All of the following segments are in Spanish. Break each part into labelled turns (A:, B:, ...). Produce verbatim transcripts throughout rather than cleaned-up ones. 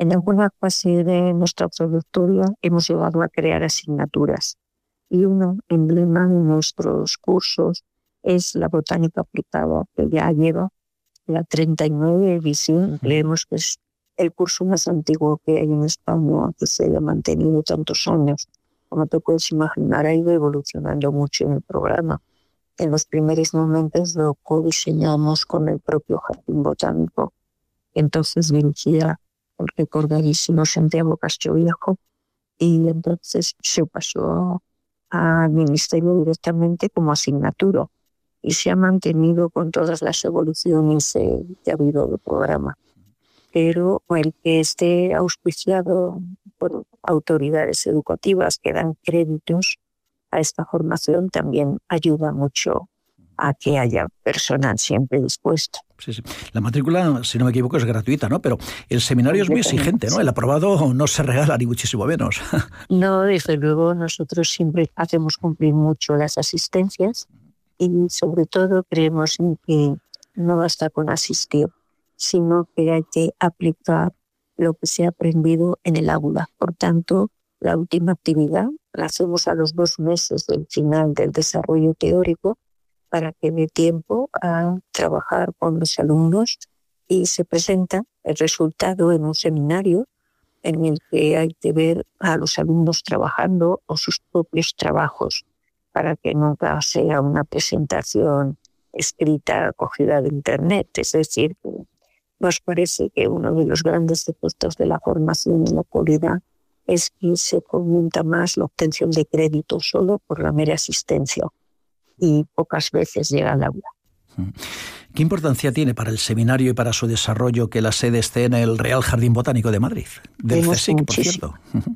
A: En alguna fase de nuestra trayectoria hemos llegado a crear asignaturas y un emblema de nuestros cursos es la botánica aplicada, que ya lleva la treinta y nueve edición. Creemos que es el curso más antiguo que hay en España, que se ha mantenido tantos años. Como te puedes imaginar, ha ido evolucionando mucho en el programa. En los primeros momentos lo co-diseñamos con el propio Jardín Botánico. Entonces dirigía el recordadísimo Santiago Castroviejo y entonces se pasó al Ministerio directamente como asignatura y se ha mantenido con todas las evoluciones eh, que ha habido del programa. Pero el que esté auspiciado por autoridades educativas que dan créditos a esta formación también ayuda mucho a que haya personal siempre dispuesto.
B: Sí, sí. La matrícula, si no me equivoco, es gratuita, ¿no? Pero el seminario es muy exigente, ¿no? El aprobado no se regala ni muchísimo menos.
A: No, desde luego nosotros siempre hacemos cumplir mucho las asistencias y sobre todo creemos en que no basta con asistir, sino que hay que aplicar lo que se ha aprendido en el aula. Por tanto, la última actividad la hacemos a los dos meses del final del desarrollo teórico para que dé tiempo a trabajar con los alumnos y se presenta el resultado en un seminario en el que hay que ver a los alumnos trabajando o sus propios trabajos para que nunca sea una presentación escrita cogida de internet. Es decir, nos parece que uno de los grandes defectos de la formación en la actualidad es que se fomenta más la obtención de crédito solo por la mera asistencia y pocas veces llega al aula.
B: ¿Qué importancia tiene para el seminario y para su desarrollo que la sede esté en el Real Jardín Botánico de Madrid? Del CSIC, por cierto.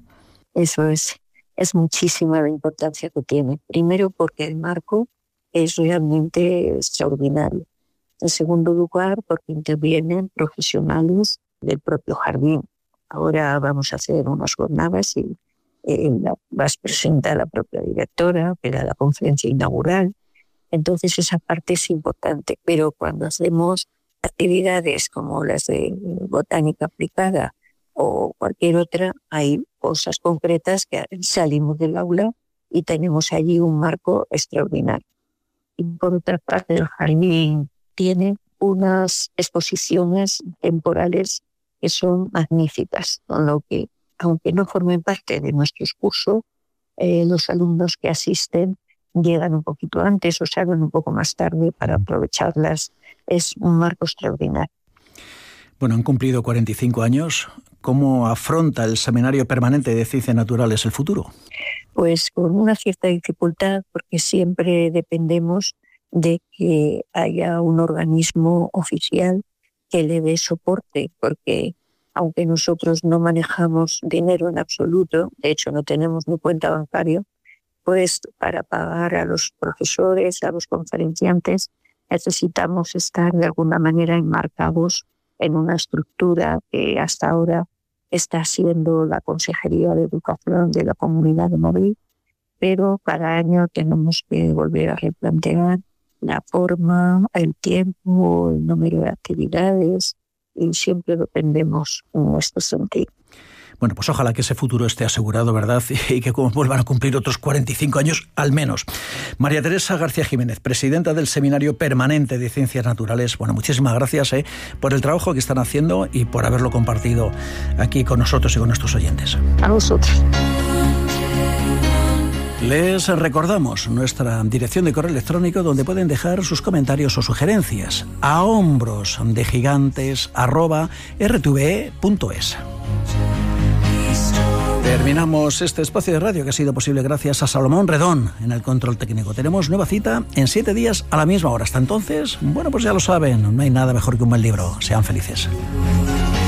A: Eso es, es muchísima la importancia que tiene. Primero porque el marco es realmente extraordinario. En segundo lugar porque intervienen profesionales del propio jardín. Ahora vamos a hacer unas jornadas y eh, la, vas a presentar la propia directora, que era la conferencia inaugural. Entonces esa parte es importante, pero cuando hacemos actividades como las de botánica aplicada o cualquier otra, hay cosas concretas que salimos del aula y tenemos allí un marco extraordinario. Y por otra parte, el jardín tiene unas exposiciones temporales que son magníficas, con lo que, aunque no formen parte de nuestros cursos, eh, los alumnos que asisten llegan un poquito antes o salen un poco más tarde para aprovecharlas. Es un marco extraordinario.
B: Bueno, han cumplido cuarenta y cinco años. ¿Cómo afronta el Seminario Permanente de Ciencias Naturales el futuro?
A: Pues con una cierta dificultad, porque siempre dependemos de que haya un organismo oficial que le dé soporte, porque aunque nosotros no manejamos dinero en absoluto, de hecho no tenemos ni cuenta bancaria, pues para pagar a los profesores, a los conferenciantes, necesitamos estar de alguna manera enmarcados en una estructura que hasta ahora está siendo la Consejería de Educación de la Comunidad de Madrid, pero cada año tenemos que volver a replantear la forma, el tiempo, el número de actividades, y siempre dependemos en nuestro sentido.
B: Bueno, pues ojalá que ese futuro esté asegurado, ¿verdad? Y que vuelvan a cumplir otros cuarenta y cinco años al menos. María Teresa García Jiménez, presidenta del Seminario Permanente de Ciencias Naturales. Bueno, muchísimas gracias eh, por el trabajo que están haciendo y por haberlo compartido aquí con nosotros y con nuestros oyentes.
A: A vosotros.
B: Les recordamos nuestra dirección de correo electrónico donde pueden dejar sus comentarios o sugerencias a hombros de gigantes arroba r t v e punto es. Terminamos este espacio de radio que ha sido posible gracias a Salomón Redón en el control técnico. Tenemos nueva cita en siete días a la misma hora. Hasta entonces, bueno, pues ya lo saben, no hay nada mejor que un buen libro. Sean felices.